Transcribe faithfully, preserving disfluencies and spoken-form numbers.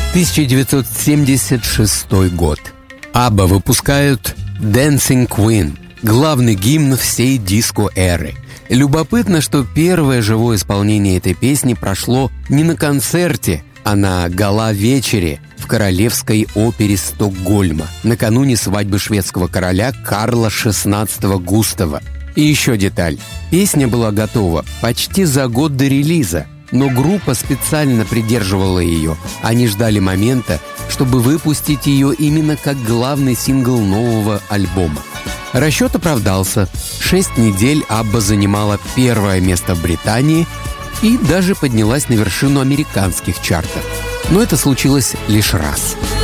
тысяча девятьсот семьдесят шестой год. Абба выпускают «Dancing Queen», главный гимн всей диско-эры. Любопытно, что первое живое исполнение этой песни прошло не на концерте, а на гала-вечере в Королевской опере Стокгольма накануне свадьбы шведского короля Карла шестнадцатого Густава. И еще деталь. Песня была готова почти за год до релиза, но группа специально придерживала ее. Они ждали момента, чтобы выпустить ее именно как главный сингл нового альбома. Расчет оправдался. Шесть недель Абба занимала первое место в Британии и даже поднялась на вершину американских чартов. Но это случилось лишь раз.